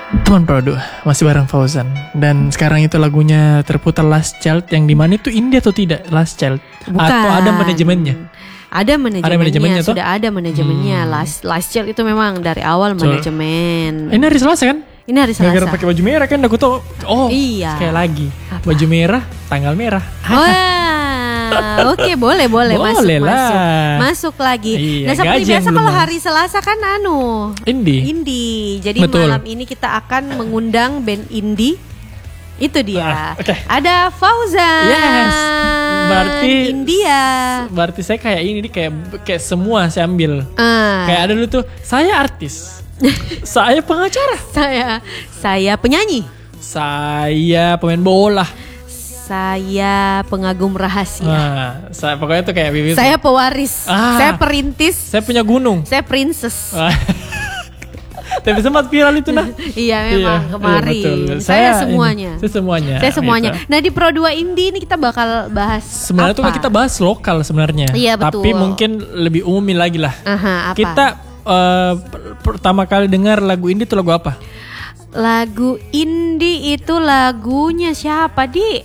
Teman Produ, masih bareng Fauzan. Dan sekarang itu lagunya terputar Last Child, yang dimana itu indie atau tidak Last Child? Bukan. Atau ada manajemennya? Ada manajemennya, sudah ada manajemennya. Last Child itu memang dari awal manajemen. Ini hari Selasa kan? Ini hari Selasa. Gara-gara pakai baju merah kan, aku tahu. Oh, iya. Sekali lagi. Apa? Baju merah, tanggal merah. Wah, oke, boleh masuk lagi. Iya, nah seperti gaji biasa yang kalau belum. hari Selasa kan indie. Jadi Betul. malam ini kita akan mengundang band indie. Itu dia. Oke. Ada Fauzan. Yes. Berarti India. Berarti saya kayak ini nih, kayak semua saya ambil. Kayak ada dulu tuh, saya artis. Saya pengacara. Saya penyanyi. Saya pemain bola. Saya pengagum rahasia. Pokoknya tuh kayak bibit. Saya pewaris. Saya perintis. Saya punya gunung. Saya princess. Tapi sempat viral itu nah. Iya memang kemarin. Iya, Saya semuanya. Saya semuanya. Gitu. Nah di Pro 2 Indie ini kita bakal bahas sebenarnya apa? Tuh kita bahas lokal sebenarnya. Iya betul. Tapi mungkin lebih umum lagi lah. Apa? Kita pertama kali dengar lagu indie itu lagu apa? Lagu indie itu lagunya siapa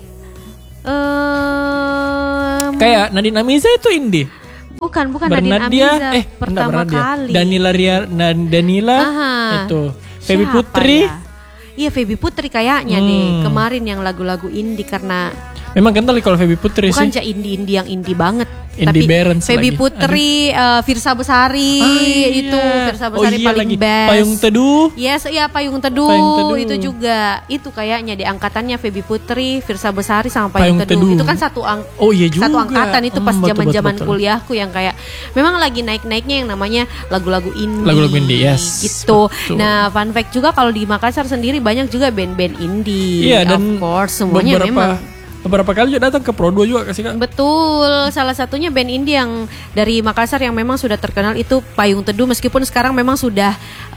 Kayak Nadine Amiza itu indie. Bukan Nadine Amiza pertama kali. Danila itu. Feby Putri. Ya? Iya Feby Putri kayaknya deh. Kemarin yang lagu-lagu indie karena memang kental kalau Feby Putri bukan sih. Bukan indie yang indie banget. Indie tapi Barons Feby lagi. Putri, Firsa Besari itu Firsa Besari paling lagi. best. Payung Teduh. Yes, iya Payung Teduh. Itu juga. Itu kayaknya di angkatannya Feby Putri, Firsa Besari sama Payung Teduh. Itu kan satu angkatan itu pas zaman kuliahku yang kayak memang lagi naik-naiknya yang namanya lagu-lagu indie. Lagu-lagu indie, yes. Gitu. Betul. Nah, fun fact juga kalau di Makassar sendiri banyak juga band-band indie. Iya, dan of course semuanya beberapa kali juga datang ke Pro 2 juga kasih Kak. Betul, salah satunya band indie yang dari Makassar yang memang sudah terkenal itu Payung Teduh, meskipun sekarang memang sudah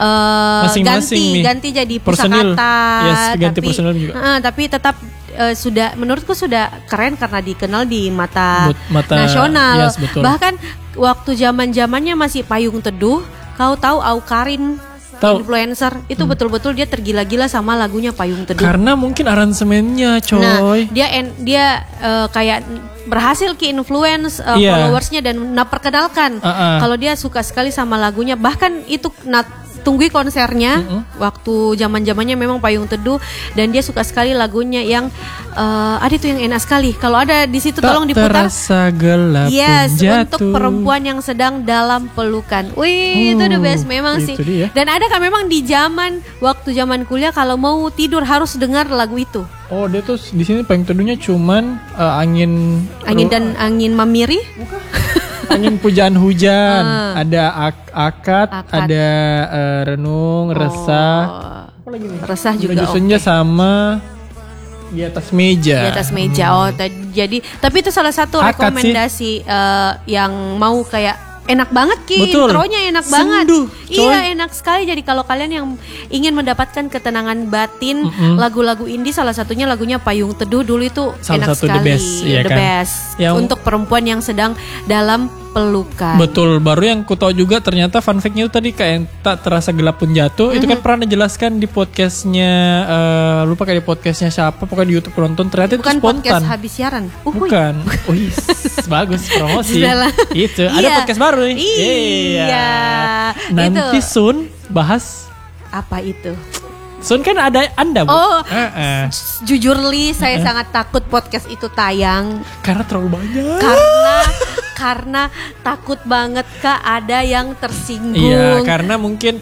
ganti jadi Pusakata. Yes, ganti personil juga. Tapi tetap sudah menurutku sudah keren karena dikenal di mata nasional. Yes, betul. Bahkan waktu zaman-zamannya masih Payung Teduh, kau tahu Aukarin influencer itu betul-betul dia tergila-gila sama lagunya Payung Teduh. Karena mungkin aransemennya coy. Nah, dia kayak berhasil influence followersnya dan perkenalkan kalau dia suka sekali sama lagunya. Bahkan itu tunggu konsernya waktu zaman-zamannya memang Payung Teduh, dan dia suka sekali lagunya yang ada itu yang enak sekali. Kalau ada di situ tolong diputar. Terasa gelap untuk perempuan yang sedang dalam pelukan. Wih, itu the best memang sih. Dia. Dan ada kan memang di waktu zaman kuliah kalau mau tidur harus dengar lagu itu. Oh, dia tuh di sini Payung Teduhnya cuman angin mamiri. Bukan. Angin pujaan hujan, ada akad, ada renung, resah. Apa lagi nih? Resah juga. Senja sama di atas meja. Di atas meja. Jadi tapi itu salah satu akad rekomendasi yang mau kayak enak banget Betul. intronya enak banget. Iya, enak sekali. Jadi kalau kalian yang ingin mendapatkan ketenangan batin, lagu-lagu indie salah satunya lagunya Payung Teduh dulu itu salah enak satu sekali. The best, iya the kan? best. Untuk perempuan yang sedang dalam pelukan. Betul. Baru yang ku tahu juga ternyata fun fact-nya itu tadi kayak tak terasa gelap pun jatuh. Itu kan pernah dijelaskan di podcastnya, lupa kayak di podcastnya siapa, pokoknya di YouTube penonton, ternyata bukan itu spontan. Podcast habis siaran. Bukan. Bagus promosi. Itu ada podcast baru nih. Iya. Nanti Sun bahas apa itu? Sun kan ada Anda, Bu. Jujur Li, saya sangat takut podcast itu tayang. Karena terlalu banyak. Karena takut banget Kak ada yang tersinggung. Iya, karena mungkin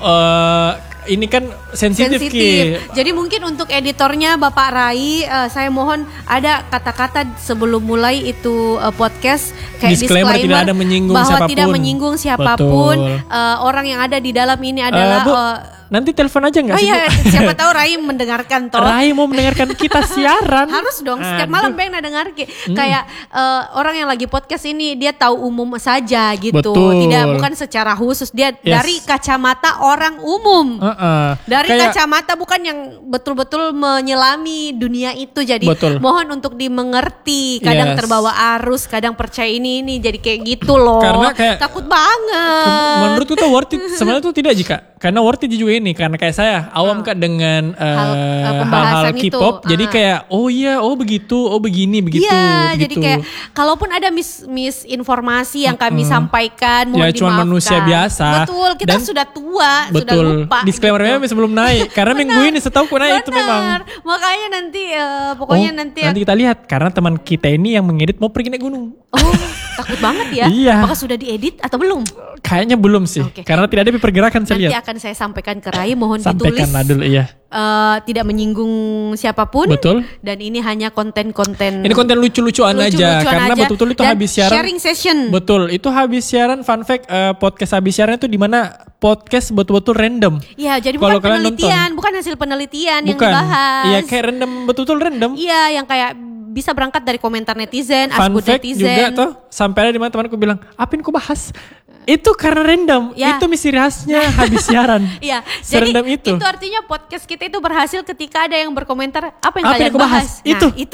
ini kan sensitif. Jadi mungkin untuk editornya Bapak Rai, saya mohon ada kata-kata sebelum mulai itu podcast kayak disclaimer tidak ada menyinggung bahwa siapapun. Tidak menyinggung siapapun. Orang yang ada di dalam ini adalah Bu, nanti telepon aja nggak sih? Oh iya, siapa tahu Rai mendengarkan toh. Rai mau mendengarkan kita siaran. Harus dong, setiap malam pengen dengar kayak orang yang lagi podcast ini dia tahu umum saja gitu. Betul. Bukan secara khusus, dia dari kacamata orang umum. Dari kacamata bukan yang betul-betul menyelami dunia itu. Jadi mohon untuk dimengerti. Kadang terbawa arus, kadang percaya ini jadi kayak gitu loh. Karena kayak takut banget. Menurutku tuh worth it. Sebenarnya tuh tidak jika. Karena worth it juga ini karena kayak saya awam Kak dengan pembahasan hal-hal K-pop. Jadi kayak begitu, begini begitu. Iya, gitu. jadi kayak kalaupun ada misinformasi yang kami sampaikan, mohon dimaafkan. Cuma manusia biasa. Betul, kita sudah tua, sudah lupa. Disclaimer-nya sebelum naik karena minggu ini setahu naik itu memang. Makanya nanti pokoknya nanti kita lihat karena teman kita ini yang mengedit mau pergi naik gunung. Oh, takut banget ya. Iya. Apakah sudah diedit atau belum? Kayaknya belum sih. Karena tidak ada pergerakan saya lihat. Nanti akan saya sampaikan ke Rai, mohon sampaikanlah ditulis. Dulu, iya. Tidak menyinggung siapapun. Betul. Dan ini hanya konten-konten. Ini konten lucu-lucuan aja. Karena betul-betul itu habis siaran. Sharing session. Betul. Itu habis siaran. Fun fact, podcast habis siaran itu di mana podcast betul-betul random. Iya, jadi bukan penelitian, bukan hasil penelitian yang dibahas. Iya, kayak random, betul-betul random. Iya, yang kayak bisa berangkat dari komentar netizen, Fun fact netizen. juga tuh, sampai ada di mana temanku bilang, apa yang ku bahas? Itu karena random, itu misteri khasnya habis siaran. Iya, jadi itu artinya podcast kita itu berhasil ketika ada yang berkomentar apa yang kalian bahas. Nah, itu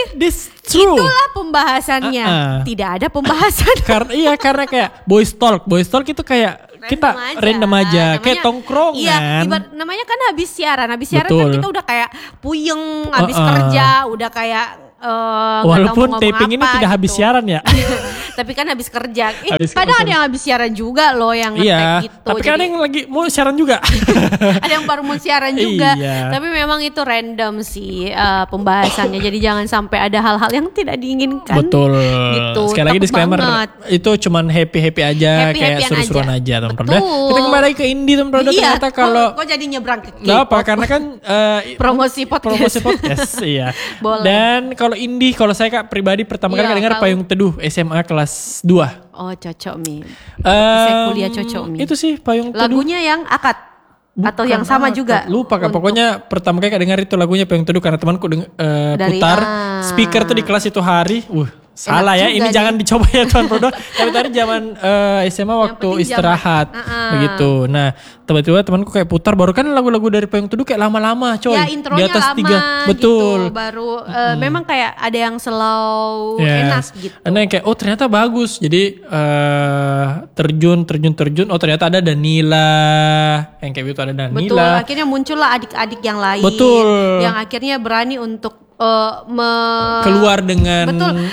itulah pembahasannya. Tidak ada pembahasan. karena kayak boys talk itu kayak kita random aja, namanya, kayak tongkrongan. Iya, namanya kan habis siaran kan kita udah kayak puyeng, habis kerja, udah kayak walaupun taping ini tidak habis siaran ya. Tapi kan habis kerja. Kadang ada yang habis siaran juga loh yang nge-tag gitu. Tapi kan ada yang lagi mau siaran juga. Ada yang baru mau siaran juga. Tapi memang itu random sih pembahasannya. Jadi jangan sampai ada hal-hal yang tidak diinginkan. Betul. Gitu. Sekali lagi disclaimer, itu cuman happy aja, kayak seru-seruan aja teman-teman. Kita kembali lagi ke indie teman-teman. Ternyata kalau kok jadi nyebrang ke K-pop. Gak apa, karena kan promosi podcast. Iya. Boleh. Dan kalau indie, kalau saya Kak pribadi pertama kali dengar Payung Teduh SMA kelas 2. Oh, cocok Mi. Saya kuliah cocok Mi. Itu sih Payung Teduh. Lagunya yang akad. Atau yang sama juga. Lupa Kak, pokoknya pertama kali Kak dengar itu lagunya Payung Teduh karena temanku putar speaker tuh di kelas itu hari. Salah ya, ini jangan dicoba ya Tuan Prodo. Tapi tadi zaman SMA waktu istirahat begitu. Nah, tiba-tiba temanku kayak putar baru kan lagu-lagu dari Payung Teduh kayak lama-lama coy. Ya intronya di atas lama 3. Betul. Gitu. Baru memang kayak ada yang slow enak gitu. Nah kayak ternyata bagus. Jadi terjun. Oh ternyata ada Danila. Yang kayak gitu ada Danila. Betul, akhirnya muncullah adik-adik yang lain. Betul. Yang akhirnya berani untuk keluar dengan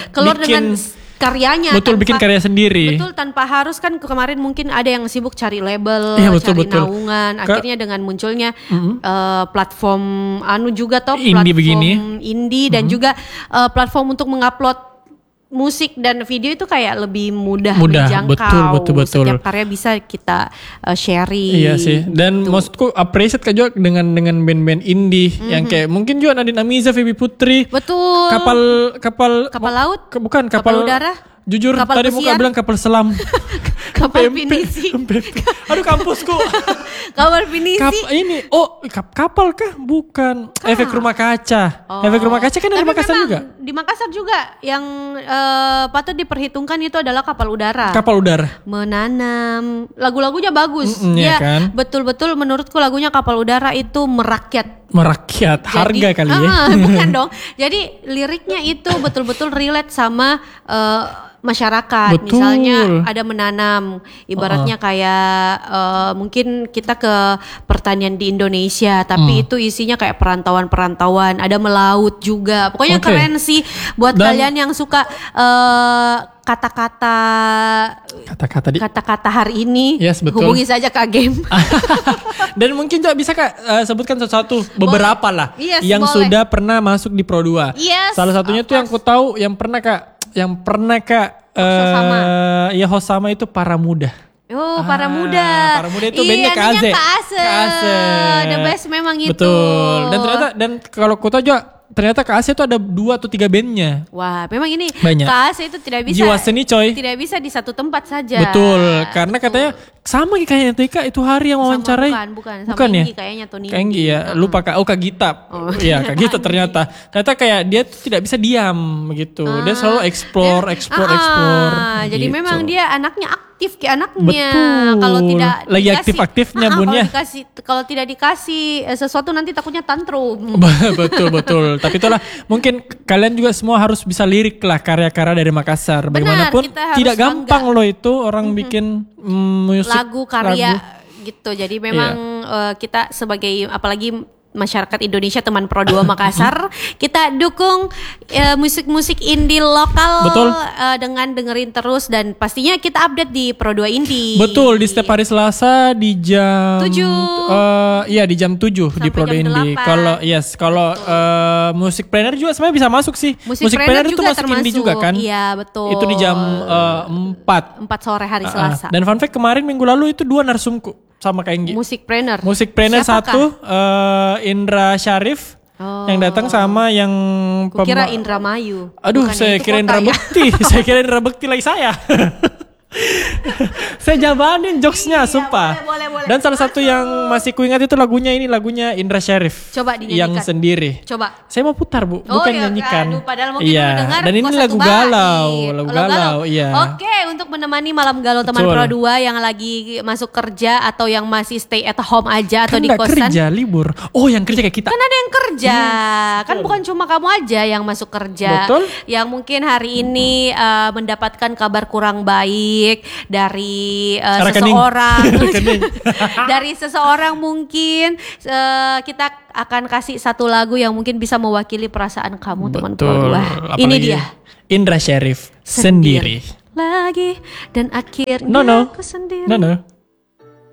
karyanya. Betul, bikin karya sendiri. Betul, tanpa harus kan kemarin mungkin ada yang sibuk cari label, cari naungan. Akhirnya dengan munculnya platform juga platform indie dan juga platform untuk mengupload musik dan video itu kayak lebih mudah menjangkau. Betul. Setiap karya bisa kita sharing. Iya sih. Dan maksudku appreciate Kak juga dengan band-band indie yang kayak mungkin juga Nadine Amiza, Feby Putri. Betul. Kapal laut? Bukan kapal udara. Jujur kapal tadi muka bilang kapal selam. Kapal pinisi. Aduh kampusku. Kapal pinisi. Kapal kah? Bukan. Efek rumah kaca. Efek rumah kaca kan dari Makassar juga. Di Makassar juga yang patut diperhitungkan itu adalah kapal udara. Kapal udara. Menanam. Lagu-lagunya bagus. Ya kan? Betul-betul menurutku lagunya kapal udara itu merakyat. Harga kali ya. Bukan dong. Jadi liriknya itu betul-betul relate sama masyarakat. Betul. Misalnya ada menanam, ibaratnya kayak mungkin kita ke pertanian di Indonesia, tapi itu isinya kayak perantauan, ada melaut juga. Pokoknya keren sih buat kalian yang suka kata-kata hari ini. Yes, betul. Hubungi saja Kak Game. Dan mungkin juga bisa Kak sebutkan beberapa lah yang sudah pernah masuk di Pro 2. Yes, salah satunya tuh yang ku tahu yang pernah Kak Hosama itu Para Muda. Para Muda. Para Muda itu bandnya Kak Aze. The best memang itu. Betul. Dan kalau ku tahu juga ternyata Kak Aze itu ada 2 atau 3 bandnya. Wah, memang ini banyak. Kak Aze itu tidak bisa jiwa seni coy. Tidak bisa di satu tempat saja. Betul, karena katanya sama kayaknya Tika itu hari yang wawancarai. Bukan ya? Kayaknya Tony. Kak Enggi ya, lupa Kak. Kak Gita. Iya, Kak Gita ternyata. Ternyata kayak dia tuh tidak bisa diam gitu. Dia selalu explore. Jadi gitu. Memang dia anaknya aktif kayak anaknya. Betul. Kalau tidak lagi aktif-aktifnya bunnya. Kalau tidak dikasih sesuatu nanti takutnya tantrum. Betul. Tapi itulah mungkin kalian juga semua harus bisa lirik lah karya-karya dari Makassar. Bagaimanapun tidak gampang loh itu orang bikin musik lagu karya Gitu. Jadi memang kita sebagai apalagi masyarakat Indonesia, teman Pro 2 Makassar, kita dukung musik-musik indie lokal. Betul. Dengan dengerin terus, dan pastinya kita update di Pro 2 Indie. Betul, di setiap hari Selasa di jam 7. Iya, di jam 7 di Pro 2 Indie. Kalau musik planner juga sebenarnya bisa masuk sih. Musik planner itu juga masuk termasuk indie juga kan? Iya, betul. Itu di jam 4 sore hari Selasa. Dan fun fact, kemarin minggu lalu itu 2 narsumku sama kayak Enggi. Musik planner Siapakah? 1 Indra Syarif yang datang, sama yang kira Indra Mayu. Aduh, saya kira Indra Bekti. Saya kira Indra Bekti lagi saya. Saya jabanin jokesnya, sumpah. Boleh. Dan salah satu yang masih kuingat itu lagunya Indra Syarif. Coba dinyanyikan. Yang sendiri. Coba. Saya mau putar, Bu, bukan nyanyikan. Padahal mungkin udah dengar. Dan ini lagu galau, iya. Oke, untuk menemani malam galau teman Pro 2 yang lagi masuk kerja atau yang masih stay at home aja atau di kosan. Kerja, libur. Oh, yang kerja kayak kita. Kan ada yang kerja. Kan bukan cuma kamu aja yang masuk kerja. Betul. Yang mungkin hari ini mendapatkan kabar kurang baik dari seseorang. Dari seseorang mungkin kita akan kasih satu lagu yang mungkin bisa mewakili perasaan kamu, teman Pro 2. Ini dia Indra Syarif, Sendiri. Lagi dan akhirnya No. aku sendiri. No.